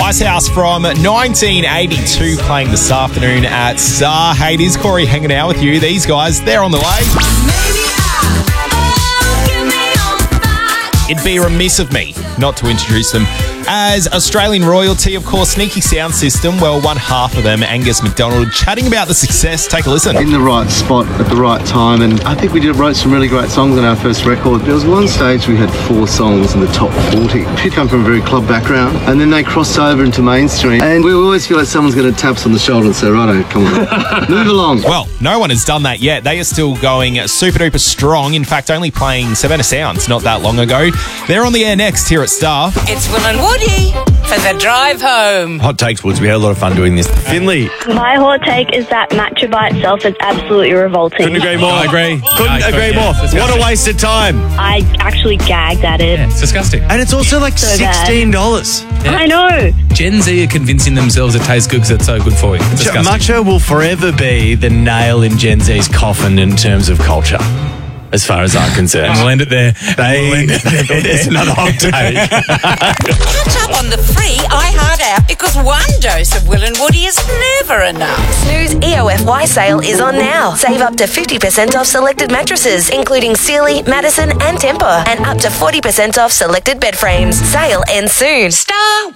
Icehouse from 1982 playing this afternoon at Star. Hey, it is Corey hanging out with you. These guys, they're on the way. It'd be remiss of me not to introduce them as Australian royalty, of course. Sneaky Sound System. Well, one half of them, Angus McDonald, chatting about the success. Take a listen. In the right spot at the right time, and I think we wrote some really great songs on our first record. There was one stage we had 4 songs in the top 40. She come from a very club background, and then they crossed over into mainstream, and we always feel like someone's going to tap us on the shoulder and say, righto, come on, move along. Well, no one has done that yet. They are still going super duper strong. In fact, only playing Savannah Sounds not that long ago. They're on the air next here at Star. It's Will and Woody for the drive home. Hot takes, Woods. We had a lot of fun doing this. Finley. My hot take is that matcha by itself is absolutely revolting. Couldn't agree more. I agree. Couldn't agree more. What a waste of time. I actually gagged at it. Yeah, it's disgusting. And it's also like $16. Yeah. I know. Gen Z are convincing themselves it tastes good because it's so good for you. It's disgusting. Matcha will forever be the nail in Gen Z's coffin in terms of culture, as far as I'm concerned. And we'll end it there. There's another hot take. Catch up on the free iHeart app because one dose of Will and Woody is never enough. Snooze EOFY sale is on now. Save up to 50% off selected mattresses, including Sealy, Madison and Tempur, and up to 40% off selected bed frames. Sale ends soon. Star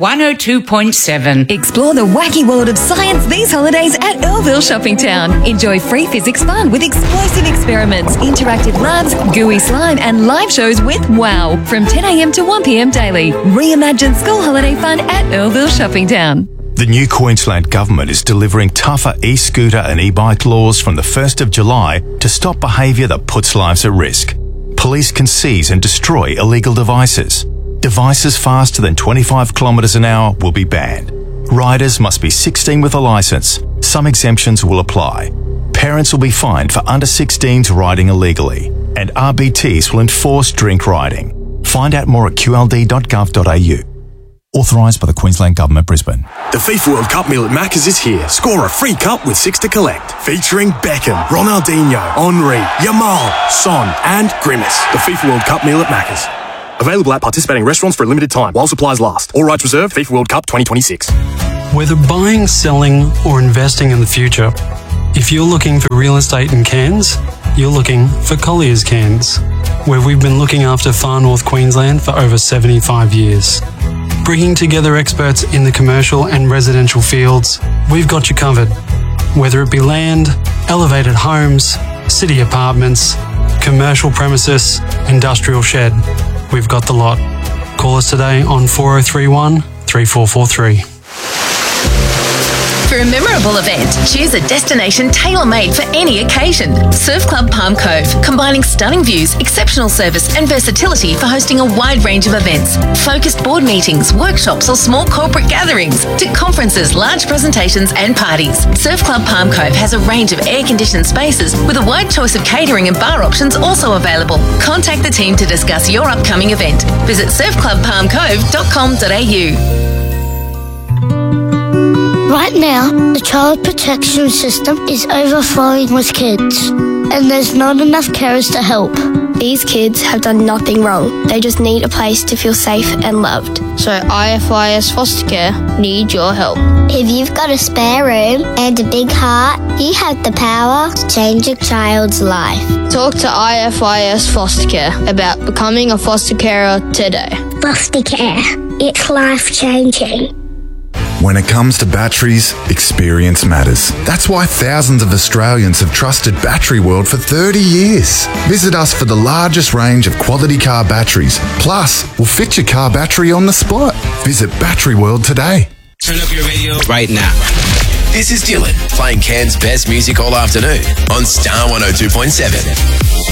102.7. Explore the wacky world of science these holidays at Earlville Shopping Town. Enjoy free physics fun with explosive experiments, interactive labs, gooey slime and live shows with WOW from 10 a.m. to 1 p.m. daily. Reimagine school holiday fun at Earlville Shopping Town. The new Queensland Government is delivering tougher e-scooter and e-bike laws from the 1st of July to stop behaviour that puts lives at risk. Police can seize and destroy illegal devices. Devices faster than 25 kilometres an hour will be banned. Riders must be 16 with a licence. Some exemptions will apply. Parents will be fined for under 16s riding illegally, and RBTs will enforce drink riding. Find out more at qld.gov.au. Authorised by the Queensland Government, Brisbane. The FIFA World Cup meal at Macca's is here. Score a free cup with 6 to collect. Featuring Beckham, Ronaldinho, Henry, Yamal, Son and Grimace. The FIFA World Cup meal at Macca's. Available at participating restaurants for a limited time while supplies last. All rights reserved. FIFA World Cup 2026. Whether buying, selling or investing in the future, if you're looking for real estate in Cairns, you're looking for Collier's Cairns, where we've been looking after far north Queensland for over 75 years. Bringing together experts in the commercial and residential fields, we've got you covered. Whether it be land, elevated homes, city apartments, commercial premises, industrial shed, we've got the lot. Call us today on 4031 3443. For a memorable event, choose a destination tailor-made for any occasion. Surf Club Palm Cove, combining stunning views, exceptional service and versatility for hosting a wide range of events. Focused board meetings, workshops or small corporate gatherings, to conferences, large presentations and parties. Surf Club Palm Cove has a range of air-conditioned spaces with a wide choice of catering and bar options also available. Contact the team to discuss your upcoming event. Visit surfclubpalmcove.com.au. Right now, the child protection system is overflowing with kids, and there's not enough carers to help. These kids have done nothing wrong. They just need a place to feel safe and loved. So IFIS Foster Care need your help. If you've got a spare room and a big heart, you have the power to change a child's life. Talk to IFIS Foster Care about becoming a foster carer today. Foster care, it's life-changing. When it comes to batteries, experience matters. That's why thousands of Australians have trusted Battery World for 30 years. Visit us for the largest range of quality car batteries. Plus, we'll fit your car battery on the spot. Visit Battery World today. Turn up your radio right now. This is Dylan playing Cairns' best music all afternoon on Star 102.7.